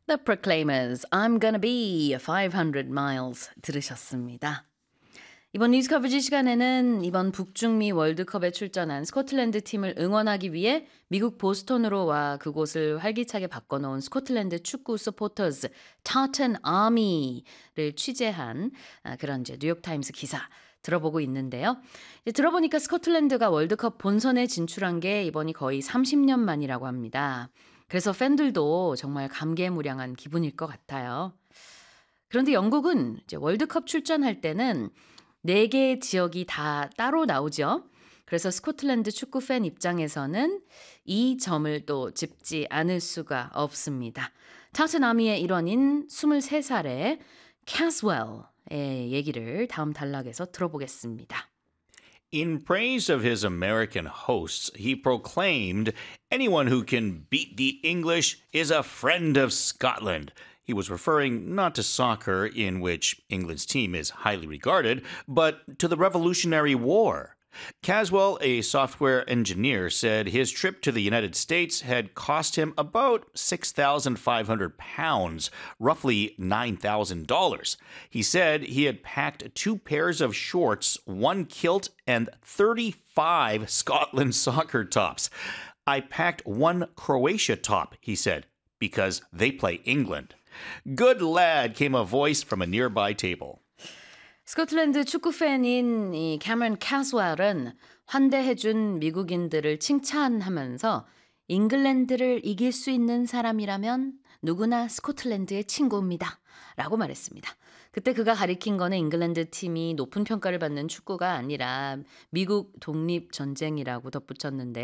The Proclaimers, I'm Gonna Be 500 Miles 들으셨습니다. 이번 뉴스 커버지 시간에는 이번 북중미 월드컵에 출전한 스코틀랜드 팀을 응원하기 위해 미국 보스턴으로 와 그곳을 활기차게 바꿔놓은 스코틀랜드 축구 서포터즈 타튼 아미를 취재한 그런 이제 뉴욕타임스 기사 들어보고 있는데요. 이제 들어보니까 스코틀랜드가 월드컵 본선에 진출한 게 이번이 거의 30년 만이라고 합니다. 그래서 팬들도 정말 감개무량한 기분일 것 같아요. 그런데 영국은 이제 월드컵 출전할 때는 4개의 지역이 다 따로 나오죠. 그래서 스코틀랜드 축구 팬 입장에서는 이 점을 또 짚지 않을 수가 없습니다. 타트넘의 일원인 23살의 캐스웰의 얘기를 다음 단락에서 들어보겠습니다. In praise of his American hosts, he proclaimed, anyone who can beat the English is a friend of Scotland. He was referring not to soccer, in which England's team is highly regarded, but to the Revolutionary War. Caswell, a software engineer, said his trip to the United States had cost him about £6,500, roughly $9,000. He said he had packed 2 pairs of shorts, 1 kilt, and 35 Scotland soccer tops. I packed 1 Croatia top, he said, because they play England. Good lad, came a voice from a nearby table. 스코틀랜드 축구 팬인 이 캐머런 캐스웰은 환대해준 미국인들을 칭찬하면서 잉글랜드를 이길 수 있는 사람이라면 누구나 스코틀랜드의 친구입니다. 라고 말했습니다. 그때 그가 가리킨 거는 잉글랜드 팀이 높은 평가를 받는 축구가 아니라 미국 독립전쟁이라고 덧붙였는데